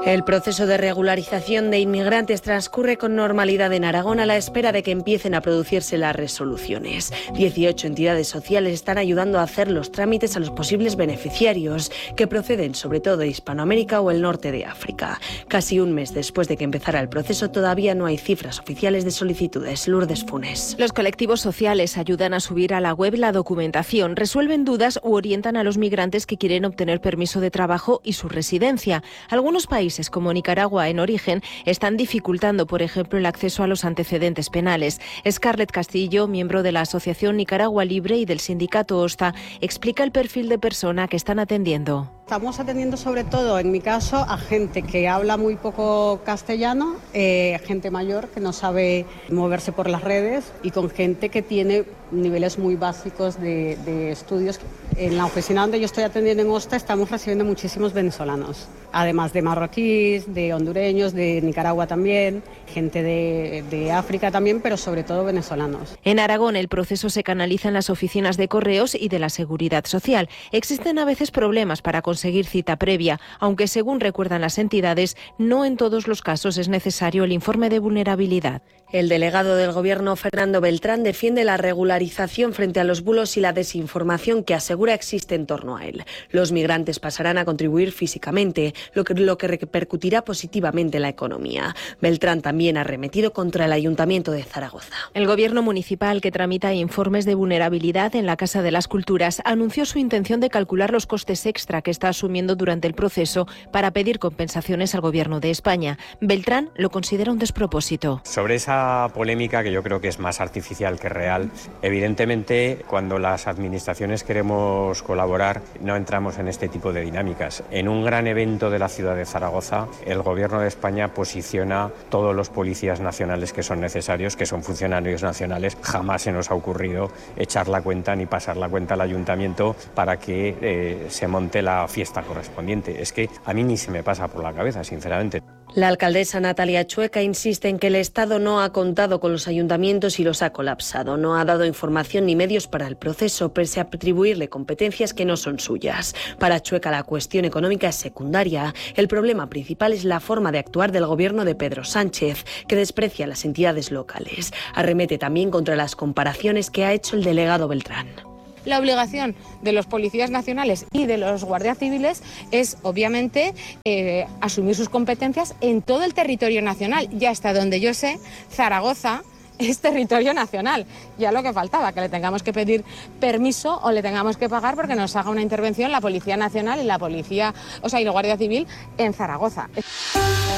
El proceso de regularización de inmigrantes transcurre con normalidad en Aragón a la espera de que empiecen a producirse las resoluciones. 18 entidades sociales están ayudando a hacer los trámites a los posibles beneficiarios, que proceden sobre todo de Hispanoamérica o el norte de África. Casi un mes después de que empezara el proceso, todavía no hay cifras oficiales de solicitudes. Lourdes Funes. Los colectivos sociales ayudan a subir a la web la documentación, resuelven dudas u orientan a los migrantes que quieren obtener permiso de trabajo y su residencia. Algunos países como Nicaragua en origen están dificultando, por ejemplo, el acceso a los antecedentes penales. Scarlett Castillo, miembro de la Asociación Nicaragua Libre y del sindicato OSTA, explica el perfil de persona que están atendiendo. Estamos atendiendo sobre todo, en mi caso, a gente que habla muy poco castellano, gente mayor que no sabe moverse por las redes y con gente que tiene niveles muy básicos de estudios. En la oficina donde yo estoy atendiendo en OSTA estamos recibiendo muchísimos venezolanos, además de marroquíes, de hondureños, de Nicaragua también, gente de África también, pero sobre todo venezolanos. En Aragón el proceso se canaliza en las oficinas de correos y de la Seguridad Social. Existen a veces problemas para conseguir cita previa, aunque según recuerdan las entidades, no en todos los casos es necesario el informe de vulnerabilidad. El delegado del Gobierno, Fernando Beltrán, defiende la regularización frente a los bulos y la desinformación que asegura existe en torno a él. Los migrantes pasarán a contribuir físicamente, lo que repercutirá positivamente en la economía. Beltrán también ha arremetido contra el Ayuntamiento de Zaragoza. El Gobierno municipal, que tramita informes de vulnerabilidad en la Casa de las Culturas, anunció su intención de calcular los costes extra que está asumiendo durante el proceso para pedir compensaciones al Gobierno de España. Beltrán lo considera un despropósito. Sobre esa polémica, que yo creo que es más artificial que real, evidentemente cuando las administraciones queremos colaborar no entramos en este tipo de dinámicas. En un gran evento de la ciudad de Zaragoza, el Gobierno de España posiciona todos los policías nacionales que son necesarios, que son funcionarios nacionales. Jamás se nos ha ocurrido echar la cuenta ni pasar la cuenta al ayuntamiento para que se monte la fiesta correspondiente. Es que a mí ni se me pasa por la cabeza, sinceramente. La alcaldesa Natalia Chueca insiste en que el Estado no ha contado con los ayuntamientos y los ha colapsado. No ha dado información ni medios para el proceso, pese a atribuirle competencias que no son suyas. Para Chueca la cuestión económica es secundaria. El problema principal es la forma de actuar del gobierno de Pedro Sánchez, que desprecia a las entidades locales. Arremete también contra las comparaciones que ha hecho el delegado Beltrán. La obligación de los policías nacionales y de los guardias civiles es, obviamente, asumir sus competencias en todo el territorio nacional. Y hasta donde yo sé, Zaragoza es territorio nacional. Ya lo que faltaba, que le tengamos que pedir permiso o le tengamos que pagar porque nos haga una intervención la Policía Nacional y la Guardia Civil en Zaragoza.